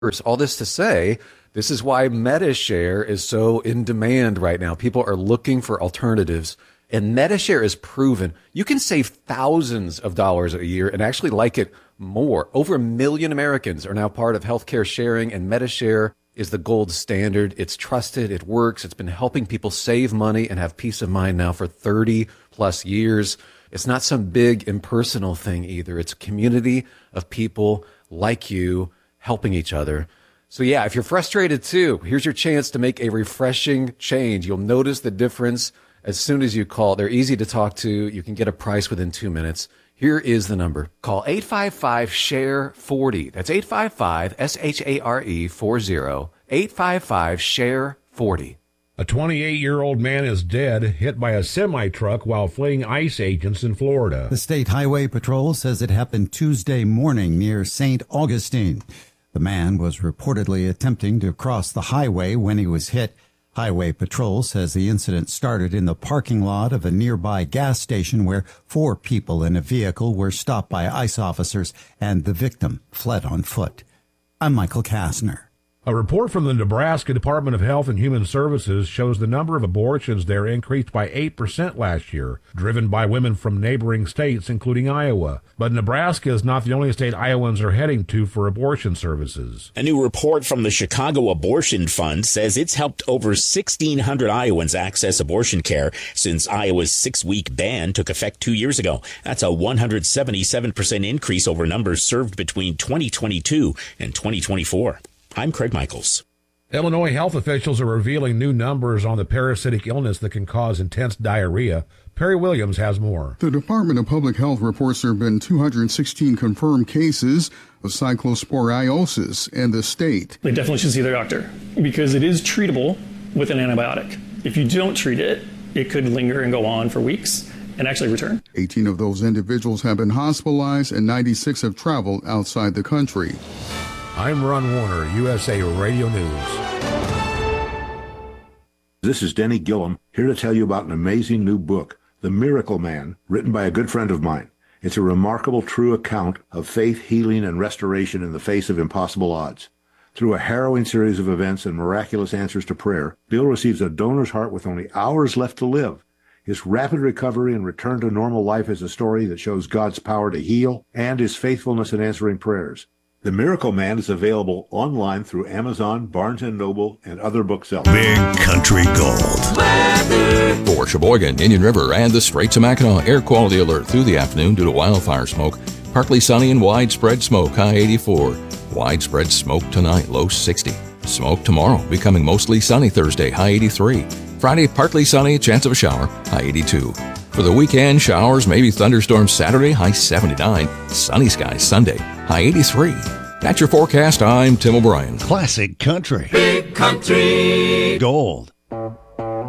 All this to say, this is why MetaShare is so in demand right now. People are looking for alternatives, and MetaShare is proven. You can save thousands of dollars a year and actually like it more. Over 1 million Americans are now part of healthcare sharing, and MetaShare is the gold standard. It's trusted. It works. It's been helping people save money and have peace of mind now for 30 plus years. It's not some big impersonal thing either. It's a community of people like you helping each other. So yeah, if you're frustrated too, here's your chance to make a refreshing change. You'll notice the difference as soon as you call. They're easy to talk to. You can get a price within 2 minutes. Here is the number. Call 855-SHARE-40. That's 855-SHARE-40. 855-SHARE-40. A 28-year-old man is dead, hit by a semi-truck while fleeing ICE agents in Florida. The State Highway Patrol says it happened Tuesday morning near St. Augustine. The man was reportedly attempting to cross the highway when he was hit. Highway Patrol says the incident started in the parking lot of a nearby gas station where 4 people in a vehicle were stopped by ICE officers and the victim fled on foot. I'm Michael Kastner. A report from the Nebraska Department of Health and Human Services shows the number of abortions there increased by 8% last year, driven by women from neighboring states, including Iowa. But Nebraska is not the only state Iowans are heading to for abortion services. A new report from the Chicago Abortion Fund says it's helped over 1,600 Iowans access abortion care since Iowa's 6-week ban took effect 2 years ago. That's a 177% increase over numbers served between 2022 and 2024. I'm Craig Michaels. Illinois health officials are revealing new numbers on the parasitic illness that can cause intense diarrhea. Perry Williams has more. The Department of Public Health reports there have been 216 confirmed cases of cyclosporiosis in the state. They definitely should see their doctor because it is treatable with an antibiotic. If you don't treat it, it could linger and go on for weeks and actually return. 18 of those individuals have been hospitalized and 96 have traveled outside the country. I'm Ron Warner, USA Radio News. This is Denny Gillum, here to tell you about an amazing new book, The Miracle Man, written by a good friend of mine. It's a remarkable true account of faith, healing, and restoration in the face of impossible odds. Through a harrowing series of events and miraculous answers to prayer, Bill receives a donor's heart with only hours left to live. His rapid recovery and return to normal life is a story that shows God's power to heal and his faithfulness in answering prayers. The Miracle Man is available online through Amazon, Barnes & Noble, and other booksellers. Big Country Gold. For Sheboygan, Indian River, and the Straits of Mackinac, air quality alert through the afternoon due to wildfire smoke. Partly sunny and widespread smoke, high 84. Widespread smoke tonight, low 60. Smoke tomorrow, becoming mostly sunny Thursday, high 83. Friday, partly sunny, chance of a shower, high 82. For the weekend, showers, maybe thunderstorms Saturday, high 79. Sunny skies Sunday, high 83. That's your forecast. I'm Tim O'Brien. Classic Country. Big Country Gold.